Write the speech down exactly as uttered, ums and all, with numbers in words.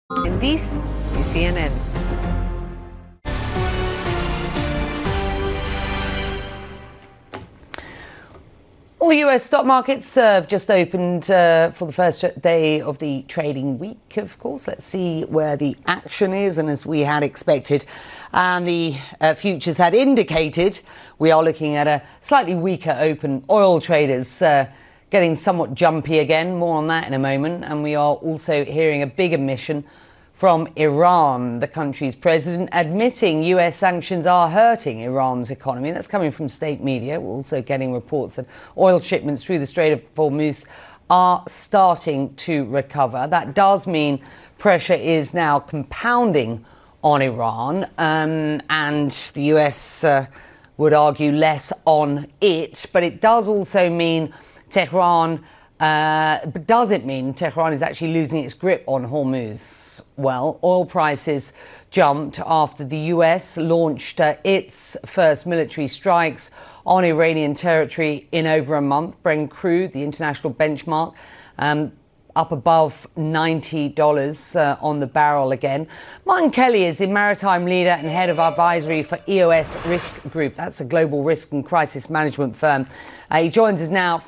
And this is C N N. All the U S stock markets have just opened uh, for the first day of the trading week, of course. Let's see where the action is. And as we had expected and the uh, futures had indicated, we are looking at a slightly weaker open. Oil traders uh, getting somewhat jumpy again. More on that in a moment. And we are also hearing a big admission from Iran, the country's president, admitting U S sanctions are hurting Iran's economy. That's coming from state media. We're also getting reports that oil shipments through the Strait of Hormuz are starting to recover. That does mean pressure is now compounding on Iran, um, and the U S uh, would argue less on it. But it does also mean Tehran Uh, but does it mean Tehran is actually losing its grip on Hormuz? Well, oil prices jumped after the U S launched uh, its first military strikes on Iranian territory in over a month. Brent crude, the international benchmark, um, up above ninety dollars uh, on the barrel again. Martin Kelly is the maritime leader and head of advisory for E O S Risk Group. That's a global risk and crisis management firm. Uh, he joins us now